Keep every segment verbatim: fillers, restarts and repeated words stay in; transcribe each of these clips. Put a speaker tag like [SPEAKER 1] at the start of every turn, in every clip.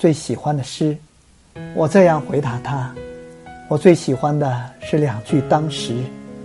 [SPEAKER 1] 最喜欢的诗？我这样回答他，我最喜欢的是两句当时。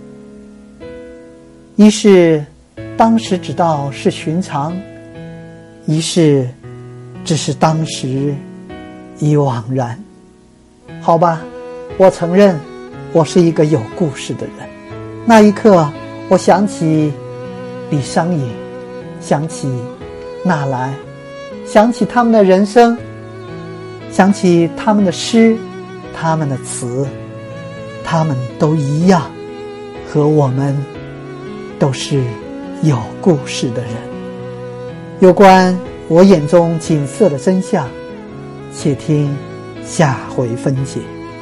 [SPEAKER 1] 一是当时只道是寻常，一是只是当时已惘然。好吧，我承认我是一个有故事的人。那一刻我想起李商隐，想起纳兰，想起他们的人生，想起他们的诗，他们的词，他们都一样，和我们都是有故事的人。有关我眼中景色的真相，且听下回分解。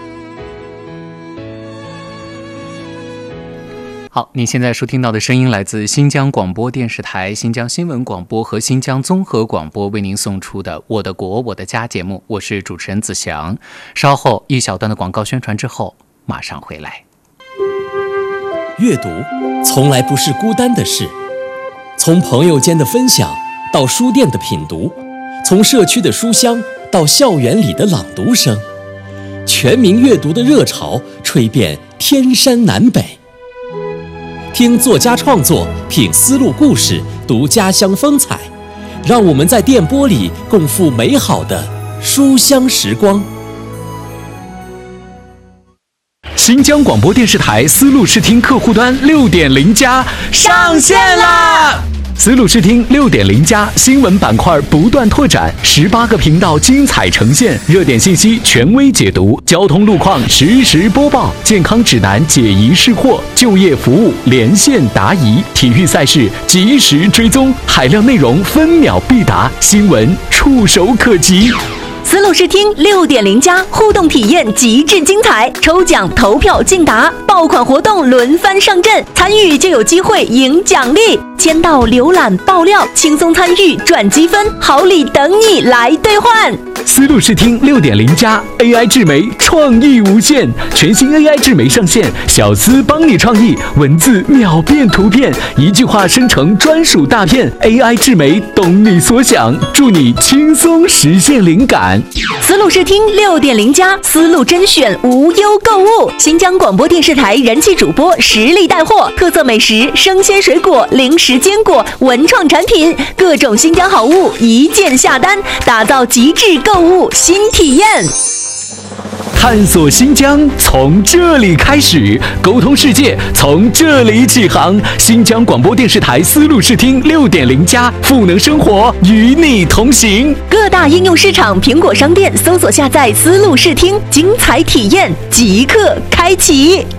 [SPEAKER 2] 好，你现在收听到的声音来自新疆广播电视台、新疆新闻广播和新疆综合广播为您送出的《我的国我的家》节目，我是主持人子祥。稍后一小段的广告宣传之后，马上回来。
[SPEAKER 3] 阅读从来不是孤单的事，从朋友间的分享到书店的品读，从社区的书香到校园里的朗读声，全民阅读的热潮吹遍天山南北。听作家创作，品丝路故事，读家乡风采，让我们在电波里共赴美好的书香时光。
[SPEAKER 2] 新疆广播电视台丝路视听客户端 六点零 加上线啦！丝路视听 六点零 加新闻板块不断拓展，十八个频道精彩呈现，热点信息权威解读，交通路况实时播报，健康指南解疑释惑，就业服务连线答疑，体育赛事及时追踪，海量内容分秒必达，新闻触手可及。
[SPEAKER 4] 丝路视听 六点零 加互动体验极致精彩，抽奖投票竞答，爆款活动轮番上阵，参与就有机会赢奖励，签到浏览爆料，轻松参与赚积分，好礼等你来兑换。
[SPEAKER 2] 丝路视听 六点零 加 A I 智媒创意无限，全新 A I 智媒上线，小丝帮你创意，文字秒变图片，一句话生成专属大片， A I 智媒懂你所想，助你轻松实现灵感。
[SPEAKER 4] 丝路视听 六点零 加丝路甄选无忧购物，新疆广播电视台人气主播实力带货，特色美食、生鲜水果、零食坚果、文创产品，各种新疆好物一键下单，打造极致购物新体验。
[SPEAKER 2] 探索新疆从这里开始，沟通世界从这里起航。新疆广播电视台丝路视听 六点零 加赋能生活，与你同行。
[SPEAKER 4] 各大应用市场、苹果商店搜索下载丝路视听，精彩体验即刻开启。